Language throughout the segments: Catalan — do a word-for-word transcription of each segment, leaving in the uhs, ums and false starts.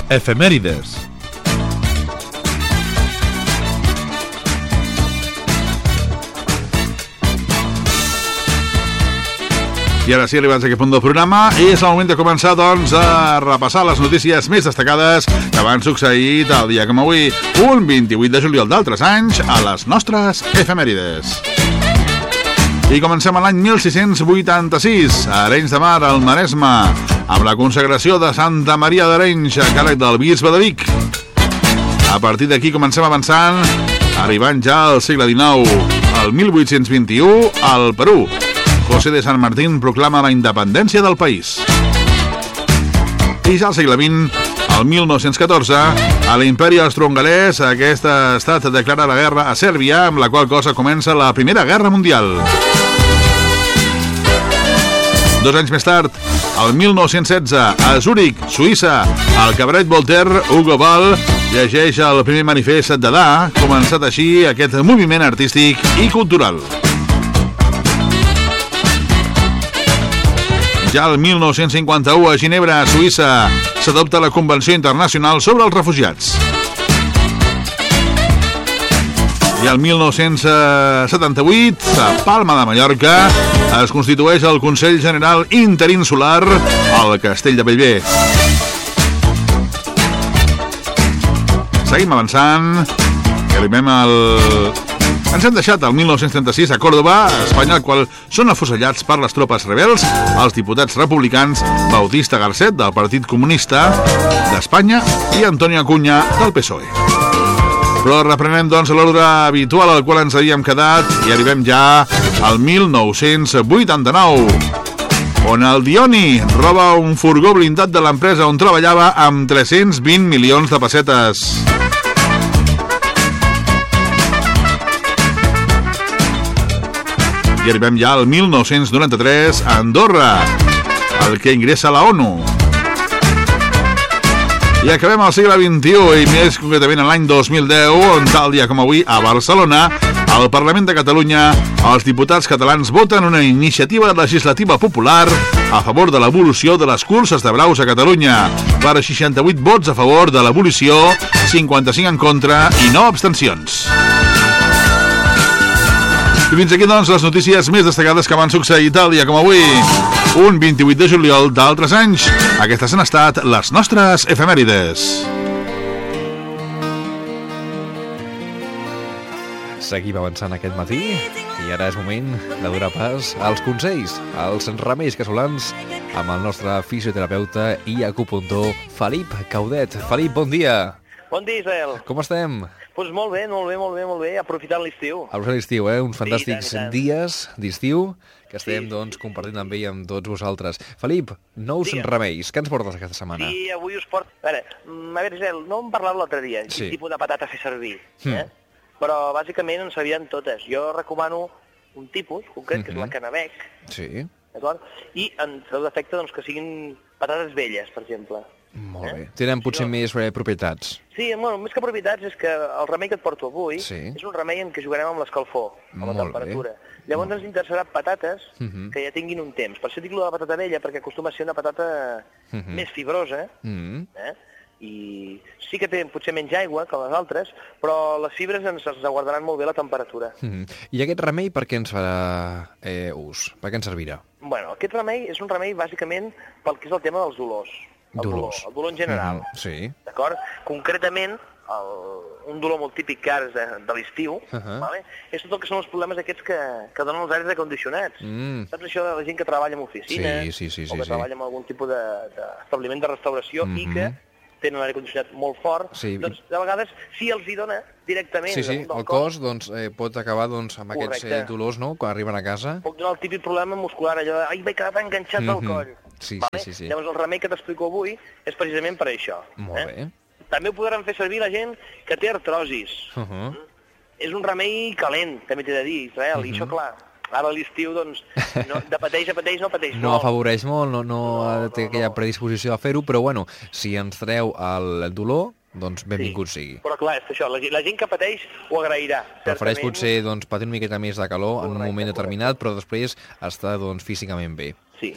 Efemèrides. I ara sí, arribats a aquest punt del programa, és el moment de començar, doncs, a repassar les notícies més destacades que van succeir tal dia com avui, un vint-i-vuit de juliol d'altres anys, a les nostres efemèrides. I comencem a l'any mil sis-cents vuitanta-sis, a Arenys de Mar, al Maresme, amb la consagració de Santa Maria d'Arenys, a càrrec del bisbe de Vic. A partir d'aquí comencem avançant, arribant ja al segle dinou, al mil vuit-cents vint-i-u, al Perú. José de San Martín proclama la independència del país. I ja al segle vint, al mil nou-cents catorze, a l'imperi austro-hongarès, aquest estat declara la guerra a Sèrbia, amb la qual cosa comença la Primera Guerra Mundial. Dos anys més tard, al mil nou-cents setze, a Zúrich, Suïssa, el cabaret Voltaire, Hugo Ball, llegeix el primer manifest de Dada, començat així aquest moviment artístic i cultural. Ja el mil nou-cents cinquanta-u, a Ginebra, Suïssa, s'adopta la Convenció Internacional sobre els Refugiats. I el mil nou-cents setanta-vuit, a Palma de Mallorca, es constitueix el Consell General Interinsular al Castell de Bellver. Seguim avançant, i arribem al... Ens hem deixat el mil nou-cents trenta-sis a Còrdova, a Espanya, al qual són afusellats per les tropes rebels els diputats republicans Bautista Garcet, del Partit Comunista d'Espanya, i Antonio Acuña, del P S O E. Però reprenem, doncs, l'ordre habitual al qual ens havíem quedat i arribem ja al mil nou-cents vuitanta-nou, on el Dioni roba un furgó blindat de l'empresa on treballava amb tres-cents vint milions de pessetes. I arribem ja al mil nou-cents noranta-tres, a Andorra, el que ingressa a la ONU. I acabem al segle vint-i-u, i més concretament en l'any dos mil deu, on tal dia com avui, a Barcelona, al Parlament de Catalunya, els diputats catalans voten una iniciativa legislativa popular a favor de l'abolició de les curses de braus a Catalunya, per seixanta-vuit vots a favor de l'abolició, cinquanta-cinc en contra i nou abstencions. I fins aquí, doncs, les notícies més destacades que van succeir tal dia com avui, un vint-i-vuit de juliol d'altres anys. Aquestes han estat les nostres efemèrides. Seguim avançant aquest matí i ara és moment de donar pas als consells, als remeis casolans, amb el nostre fisioterapeuta i acupuntor Felip Caudet. Felip, bon dia. Bon dia, Israel. Com estem? Doncs pues molt bé, molt bé, molt bé, molt bé, aprofitant l'estiu. Aprofitant l'estiu, eh? Uns fantàstics sí, tant, tant. dies d'estiu que estem, sí. doncs, compartint amb ell amb tots vosaltres. Felip, nous Digue'm. remeis. Què ens portes aquesta setmana? Sí, avui us porto... A veure, a veure, Israel, no em parlava l'altre dia, sí. quin tipus de patata fer servir, Hmm. eh? Però, bàsicament, en sabien totes. Jo recomano un tipus concret, que és la Canavec, Sí. d'acord? I, en seu defecte, doncs, que siguin patates velles, per exemple. Molt Eh? bé. Tenen potser Sí, no. més eh, propietats. Sí, bueno, més que propietats és que el remei que et porto avui Sí. és un remei en què jugarem amb l'escalfor, amb la Molt temperatura. bé. Llavors ens interessarà patates Mhm. que ja tinguin un temps. Per això dic la patata vella, perquè acostuma a ser una patata Mhm. més fibrosa, Mm. eh? I sí que té potser menys aigua que les altres, però les fibres ens, ens aguardaran molt bé la temperatura. Mm. I aquest remei per què ens farà eh, ús? Per què ens servirà? Bueno, aquest remei és un remei bàsicament pel que és el tema dels dolors. El Dolors. dolor, el dolor en general. Mm. Sí. D'acord? Concretament, el, un dolor molt típic que ara és de, de l'estiu, Uh -huh. vale? És tot el que són els problemes aquests que, que donen els aires acondicionats. Mm. Saps això de la gent que treballa en oficines, Sí, sí, sí, sí, o que sí. treballa en algun tipus d'establiment de, de restauració Mhm. i que tenen l'aire condicionat molt fort, Sí. doncs de vegades si els hi dona directament Sí, sí, damunt del el cos doncs, eh, pot acabar doncs, amb aquests eh, Correcte. dolors, no?, quan arriben a casa. Pot donar el típic problema muscular, allò de, ai, m'he quedat enganxat al Mhm. coll. Sí, vale? sí, sí, sí. Llavors el remei que t'explico avui és precisament per això. Molt eh? bé. També ho podran fer servir la gent que té artrosis. Uh -huh. És un remei calent, també t'he de dir, Israel, uh -huh. i això, clar, ara a l'estiu, doncs, no, de pateix a pateix no pateix No molt. afavoreix molt, no, no, No, no té no, aquella no. predisposició a fer-ho, però bueno, si ens treu el dolor, doncs benvingut sí. sigui. Però clar, és això, la, gent- la gent que pateix ho agrairà. Prefereix certament. potser doncs, patir una miqueta més de calor en un Correcte, moment determinat, però després està doncs, físicament bé. Sí.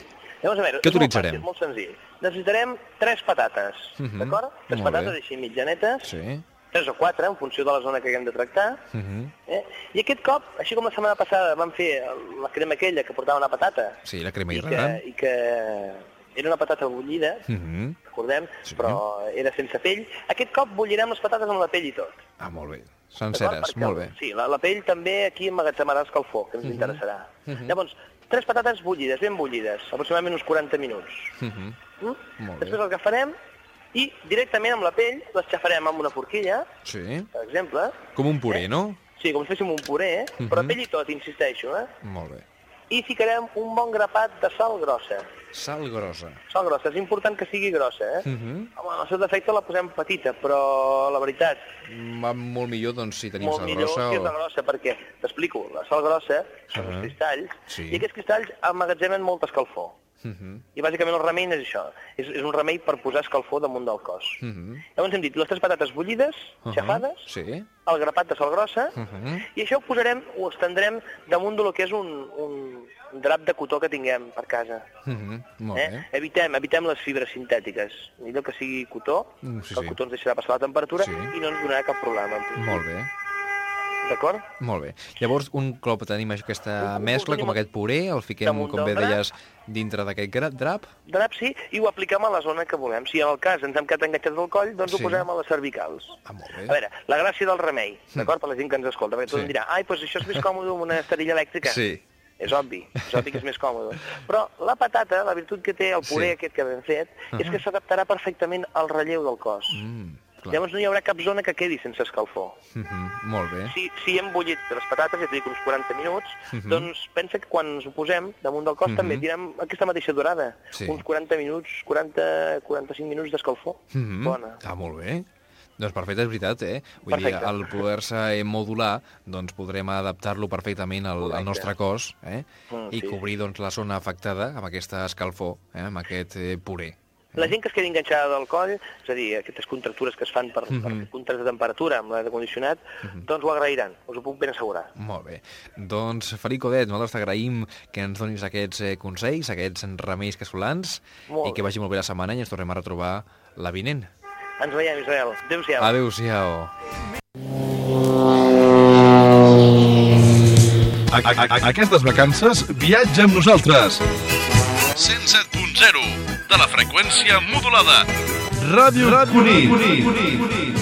Llavors, a veure, Què és molt utilitzarem? fàcil, molt senzill. Necessitarem tres patates, Uh -huh. d'acord? Tres Molt patates bé. així mitjanetes, Sí. tres o quatre, en funció de la zona que haguem de tractar. Uh -huh. Eh? I aquest cop, així com la setmana passada vam fer la crema aquella que portava una patata, Sí, la crema i irragant. que, i que era una patata bullida, Uh -huh. recordem, Sí. però era sense pell, aquest cop bullirem les patates amb la pell i tot. Ah, molt bé. D'acord? Senceres, Perquè, molt bé. Sí, la, la pell també aquí emmagatzemarà escalfor, que ens Mhm. interessarà. Mhm. Llavors, tres patates bullides, ben bullides, aproximadament uns quaranta minuts. Uh -huh. Mm? Molt bé. Després el que farem, i directament amb la pell les xafarem amb una forquilla, Sí. per exemple. Com un puré, no? Sí, com si féssim un puré, Mhm. però pell i tot, insisteixo, eh? Molt bé. I ficarem un bon grapat de sal grossa. Sal grossa. Sal grossa, és important que sigui grossa, eh? Uh -huh. Home, el seu defecte la posem petita, però la veritat, Va molt millor, doncs, si tenim molt sal millor grossa que és o... la grossa, perquè, t'explico, la sal grossa són Uh-huh. uns cristalls, Sí. i aquests cristalls emmagatzemen molta escalfor. Uh -huh. I bàsicament el remei és això, és, és un remei per posar escalfor damunt del cos. Uh -huh. Llavors hem dit les tres patates bullides, Uh-huh. xafades, Sí. el grapat de sal grossa, Uh -huh. i això ho posarem, ho estendrem damunt del que és un, un drap de cotó que tinguem per casa. Uh -huh. Molt Eh? bé. Evitem, evitem les fibres sintètiques. Millor que sigui cotó, Mm, sí, que el sí. cotó ens deixarà passar la temperatura Sí. i no ens donarà cap problema. en principi. Molt bé. D'acord? Molt bé. Llavors, un cop tenim aquesta Ho- ho mescla, tenim com aquest puré, el fiquem, damunt com bé del drap. deies, dintre d'aquest gra- drap? Drap sí, i ho apliquem a la zona que volem. Si en el cas ens hem quedat enganxats al coll, doncs Sí. ho posem a les cervicals. Ah, molt bé. A veure, la gràcia del remei, d'acord, per la gent que ens escolta, perquè Sí. tothom dirà, ai, doncs això és més còmode amb una esterilla elèctrica. Sí. És obvi, és obvi que és més còmode. Però la patata, la virtut que té el puré Sí. aquest que hem fet, és Uh-huh. que s'adaptarà perfectament al relleu del cos. Mm, clar. Llavors no hi haurà cap zona que quedi sense escalfor. Uh -huh. Molt bé. Si, si hem bullit les patates, ja t'he dit uns quaranta minuts, Mhm. doncs pensa que quan ens ho posem damunt del cos Mhm. també tirem aquesta mateixa durada. Sí. Uns quaranta minuts, quaranta, quaranta-cinc minuts d'escalfor. Uh -huh. Bona. Ah, molt bé. Doncs perfecte, és veritat, eh? Vull Perfecte. dir, al poder-se modular, doncs podrem adaptar-lo perfectament al, al Correcte. nostre cos, eh? Mm, I sí, cobrir, doncs, la zona afectada amb aquesta escalfor, eh? Amb aquest eh, puré. La gent que es quedi enganxada del coll, és a dir, aquestes contractures que es fan per, Mhm. per fer puntes de temperatura amb l'aire condicionat, doncs ho agrairan, us ho puc ben assegurar. Molt bé. Doncs, Felip Codet, nosaltres t'agraïm que ens donis aquests eh, consells, aquests remeis casolans, Molt i que bé. vagi molt bé la setmana i ens tornem a retrobar la vinent. Ens veiem, Israel. Adéu-siau. Adéu-siau. A, a, a, aquestes vacances, viatja amb nosaltres. cent set punt zero de la freqüència modulada. Ràdio Cuní.